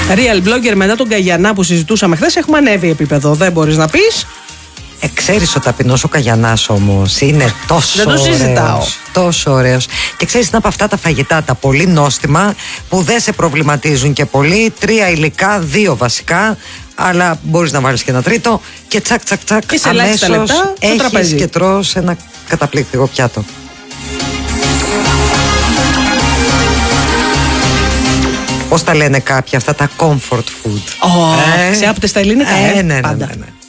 Real blogger, μετά τον Καγιανά που συζητούσαμε χθες, έχουμε ανέβει επίπεδο. Δεν μπορείς να πεις. Ξέρεις, ο ταπεινός ο Καγιανάς όμως είναι τόσο δεν το συζητάω. Τόσο ωραίος. Και ξέρεις, είναι από αυτά τα φαγητά, τα πολύ νόστιμα, που δεν σε προβληματίζουν και πολύ. 3 υλικά, 2 βασικά, αλλά μπορείς να βάλεις και ένα τρίτο. Και τσακ τσακ τσακ, και σε ελάχιστα λεπτά έχεις και τρως ένα καταπληκτικό πιάτο. Πώς τα λένε κάποιοι αυτά τα comfort food. Ξεάπτες στα ελληνικά, ναι.